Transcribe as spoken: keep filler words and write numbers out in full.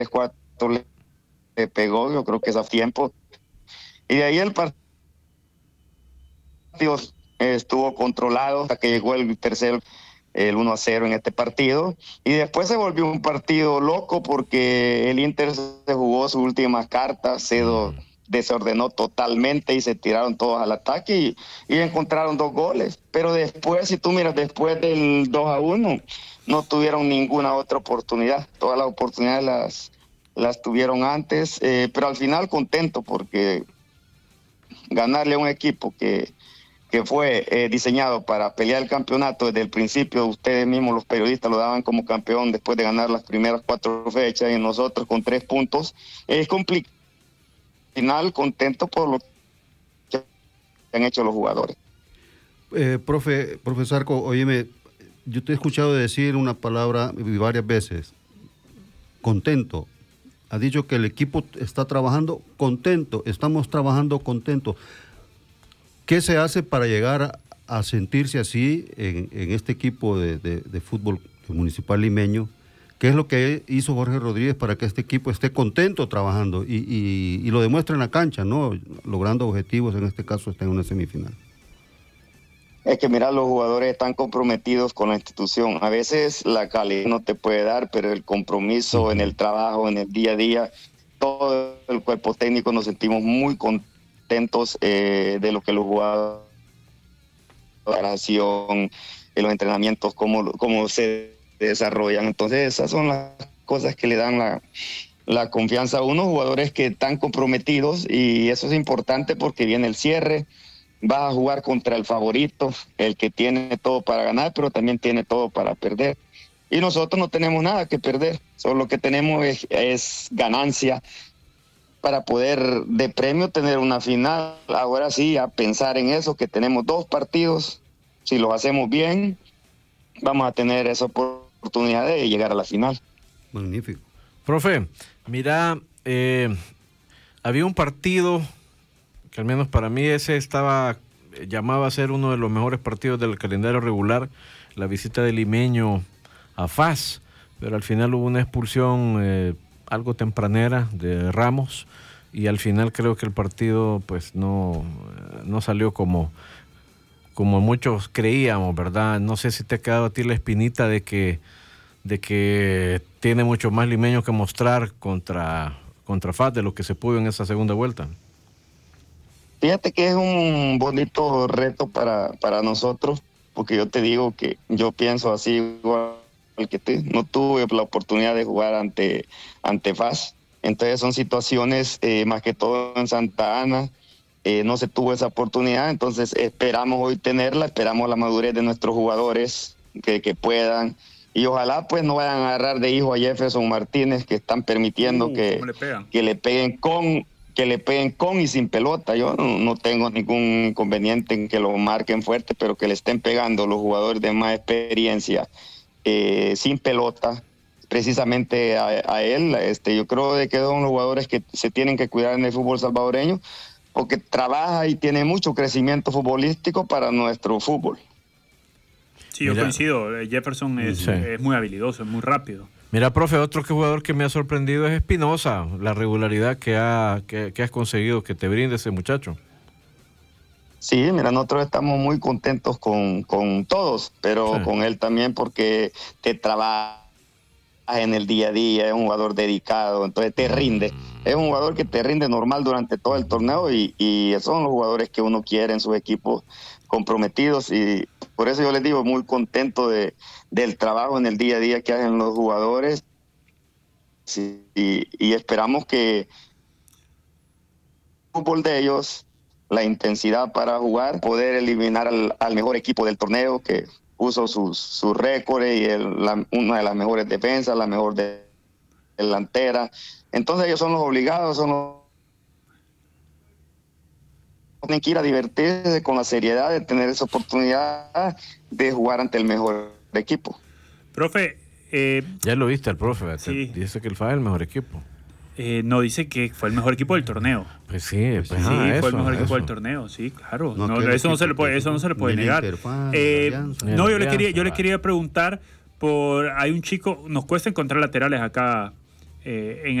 cuatro le, le pegó, yo creo que es a tiempo. Y de ahí el partido estuvo controlado hasta que llegó el tercer, el uno a cero en este partido. Y después se volvió un partido loco porque el Inter se jugó sus últimas cartas, se do, desordenó totalmente y se tiraron todos al ataque y, y encontraron dos goles. Pero después, si tú miras, después del dos a uno, no tuvieron ninguna otra oportunidad. Todas las oportunidades las, las tuvieron antes, eh, pero al final contento porque ganarle a un equipo que, que fue eh, diseñado para pelear el campeonato desde el principio, ustedes mismos los periodistas lo daban como campeón después de ganar las primeras cuatro fechas y nosotros con tres puntos, es complicado. Al final contento por lo que han hecho los jugadores. Eh, profe, profesor Arco, óyeme, yo te he escuchado decir una palabra varias veces, contento. Ha dicho que el equipo está trabajando contento, estamos trabajando contento. ¿Qué se hace para llegar a, a sentirse así en, en este equipo de, de, de fútbol municipal limeño? ¿Qué es lo que hizo Jorge Rodríguez para que este equipo esté contento trabajando y, y, y lo demuestre en la cancha, ¿no? Logrando objetivos, en este caso está en una semifinal. Es que mira, los jugadores están comprometidos con la institución. A veces la calidad no te puede dar, pero el compromiso uh-huh. en el trabajo, en el día a día, todo el cuerpo técnico nos sentimos muy contentos eh, de lo que los jugadores, la preparación, en los entrenamientos, cómo, cómo se desarrollan. Entonces esas son las cosas que le dan la, la confianza a unos jugadores que están comprometidos y eso es importante porque viene el cierre. Vas a jugar contra el favorito, el que tiene todo para ganar, pero también tiene todo para perder. Y nosotros no tenemos nada que perder, solo lo que tenemos es, es ganancia para poder de premio tener una final. Ahora sí, a pensar en eso, que tenemos dos partidos, si los hacemos bien, vamos a tener esa oportunidad de llegar a la final. Magnífico. Profe, mira, eh, había un partido que al menos para mí ese estaba llamado a ser uno de los mejores partidos del calendario regular, la visita de Limeño a F A S, pero al final hubo una expulsión eh, algo tempranera de Ramos y al final creo que el partido pues no, no salió como, como muchos creíamos, ¿verdad? No sé si te ha quedado a ti la espinita de que, de que tiene mucho más Limeño que mostrar contra, contra F A S de lo que se pudo en esa segunda vuelta. Fíjate que es un bonito reto para, para nosotros, porque yo te digo que yo pienso así igual que tú. No tuve la oportunidad de jugar ante, ante F A S, entonces son situaciones, eh, más que todo en Santa Ana, eh, no se tuvo esa oportunidad, entonces esperamos hoy tenerla, esperamos la madurez de nuestros jugadores que, que puedan, y ojalá pues no vayan a agarrar de hijo a Jefferson Martínez, que están permitiendo uh, que, le que le peguen con... que le peguen con y sin pelota. Yo no, no tengo ningún inconveniente en que lo marquen fuerte, pero que le estén pegando los jugadores de más experiencia eh, sin pelota, precisamente a, a él. Este, yo creo de que son los jugadores que se tienen que cuidar en el fútbol salvadoreño, porque trabaja y tiene mucho crecimiento futbolístico para nuestro fútbol. Sí, yo Mira. coincido. Jefferson es, sí. es muy habilidoso, es muy rápido. Mira, profe, otro que jugador que me ha sorprendido es Espinosa, la regularidad que, ha, que, que has conseguido, que te brinde ese muchacho. Sí, mira, nosotros estamos muy contentos con, con todos, pero sí. con él también porque te trabaja en el día a día, es un jugador dedicado, entonces te rinde. Mm. Es un jugador que te rinde normal durante todo el torneo y, y son los jugadores que uno quiere en sus equipos comprometidos y por eso yo les digo, muy contento de, del trabajo en el día a día que hacen los jugadores sí, y, y esperamos que el fútbol de ellos, la intensidad para jugar, poder eliminar al, al mejor equipo del torneo que puso sus su récords y el, la, una de las mejores defensas, la mejor de, delantera. Entonces ellos son los obligados, son los tienen que ir a divertirse con la seriedad de tener esa oportunidad de jugar ante el mejor equipo. Profe, eh, ya lo viste al profe, sí. dice que el F A S es el mejor equipo. Eh, no, dice que fue el mejor equipo del torneo. Pues sí, pues, sí, ah, fue eso, el mejor eso. equipo del torneo, sí, claro. No, no, eso, no se le puede, eso no se le puede negar. Interfaz, eh, no, yo le Alianza, quería, yo le va. quería preguntar por, hay un chico, nos cuesta encontrar laterales acá eh, en